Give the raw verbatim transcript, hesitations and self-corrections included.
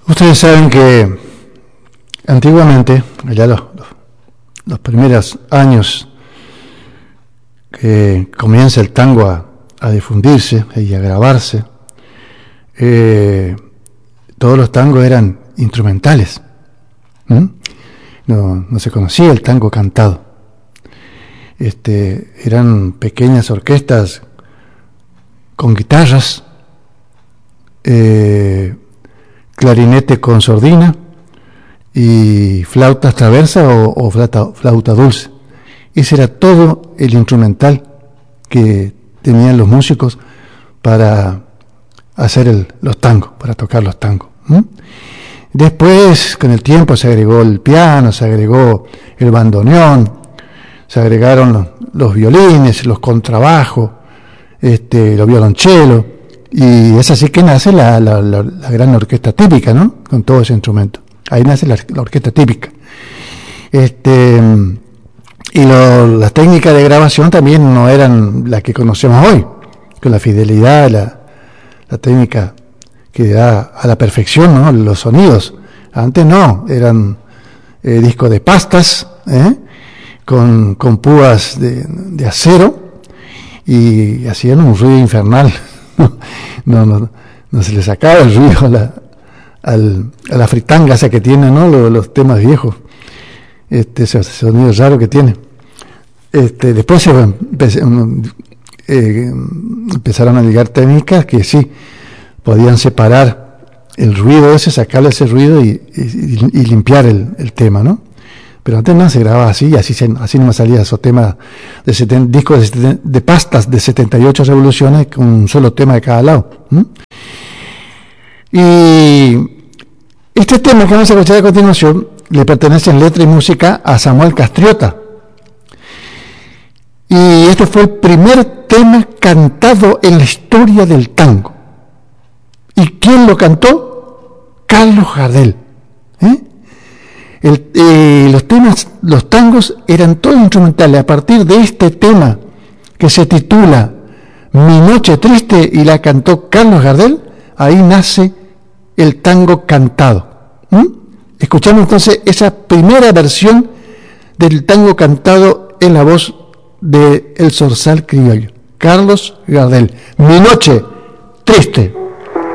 Ustedes saben que antiguamente, allá los, los, los primeros años que comienza el tango a, a difundirse y a grabarse, eh, todos los tangos eran instrumentales. ¿Mm? No, no se conocía el tango cantado. Este, eran pequeñas orquestas con guitarras, eh, clarinete con sordina y flautas traversa o, o flauta, flauta dulce. Ese era todo el instrumental que tenían los músicos para hacer el, los tangos, para tocar los tangos. ¿Mm? Después, con el tiempo, se agregó el piano, se agregó el bandoneón, se agregaron los, los violines, los contrabajos, este, los violonchelos, y es así que nace la, la, la, la gran orquesta típica, ¿no? Con todo ese instrumento. Ahí nace la, la orquesta típica. Este, y lo, las técnicas de grabación también no eran las que conocemos hoy, con la fidelidad, la, la técnica que da a la perfección, ¿no? Los sonidos. Antes no, eran eh, discos de pastas, ¿eh? con, con púas de, de acero, y hacían un ruido infernal. no, no, no se le sacaba el ruido a la, al, a la fritanga esa que tiene, ¿no? Los, los temas viejos, este, ese sonido raro que tiene. Este, después se empe, eh, empezaron a llegar técnicas que sí podían separar el ruido ese, sacarle ese ruido y, y, y limpiar el, el tema, ¿no? Pero antes no se grababa así, y así, se, así no me salía esos temas de setenta, discos de, setenta, de pastas de setenta y ocho revoluciones con un solo tema de cada lado. ¿Mm? Y este tema que vamos a escuchar a continuación le pertenece en letra y música a Samuel Castriota. Y este fue el primer tema cantado en la historia del tango. ¿Y quién lo cantó? Carlos Gardel. ¿Eh? El, eh, los temas, los tangos eran todos instrumentales. A partir de este tema que se titula Mi Noche Triste y la cantó Carlos Gardel, ahí nace el tango cantado. ¿Mm? Escuchamos entonces esa primera versión del tango cantado en la voz de El Zorzal Criollo, Carlos Gardel. Mi Noche Triste.